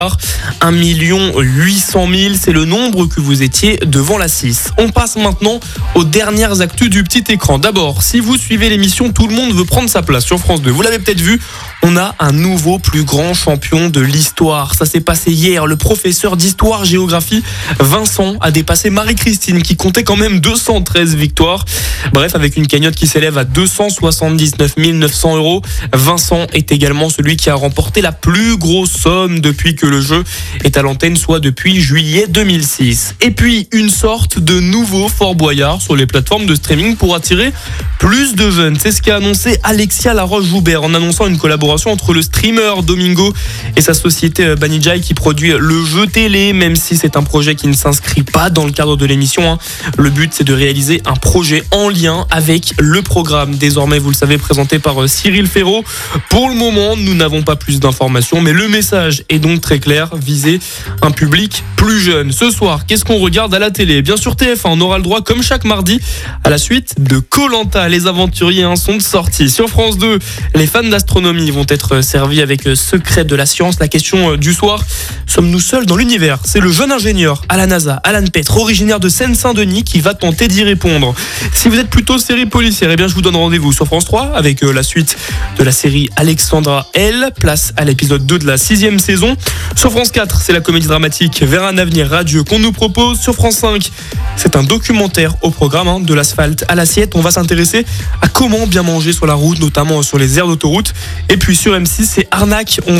1 800 000, c'est le nombre que vous étiez devant la 6. On passe maintenant aux dernières actus du petit écran. D'abord, si vous suivez l'émission Tout le monde veut prendre sa place sur France 2, vous l'avez peut-être vu, on a un nouveau plus grand champion de l'histoire. Ça s'est passé hier. Le professeur d'histoire-géographie, Vincent, a dépassé Marie-Christine qui comptait quand même 213 victoires. Bref, avec une cagnotte qui s'élève à 279 900 €, Vincent est également celui qui a remporté la plus grosse somme depuis que le jeu est à l'antenne, soit depuis juillet 2006. Et puis, une sorte de nouveau Fort Boyard sur les plateformes de streaming pour attirer plus de jeunes. C'est ce qu'a annoncé Alexia Laroche-Joubert en annonçant une collaboration entre le streamer Domingo et sa société Banijay qui produit le jeu télé, même si c'est un projet qui ne s'inscrit pas dans le cadre de l'émission. Le but, c'est de réaliser un projet en lien avec le programme, désormais, vous le savez, présenté par Cyril Ferraud. Pour le moment, nous n'avons pas plus d'informations, mais le message est donc très clair, viser un public plus jeune. Ce soir, qu'est-ce qu'on regarde à la télé ? Bien sûr TF1, on aura le droit, comme chaque mardi, à la suite de Koh-Lanta. Les aventuriers sont de sortie. Sur France 2, les fans d'astronomie vont être servis avec Secret de la science. La question du soir, sommes-nous seuls dans l'univers ? C'est le jeune ingénieur à la NASA, Alan Petre, originaire de Seine-Saint-Denis, qui va tenter d'y répondre. Si vous êtes plutôt série policière, eh bien je vous donne rendez-vous sur France 3 avec la suite de la série Alexandra L, place à l'épisode 2 de la 6e saison. Sur France 4, c'est la comédie dramatique Vers un avenir radieux qu'on nous propose. Sur France 5, c'est un documentaire au programme, de l'asphalte à l'assiette. On va s'intéresser à comment bien manger sur la route, notamment sur les aires d'autoroute. Et puis sur M6, c'est Arnaque.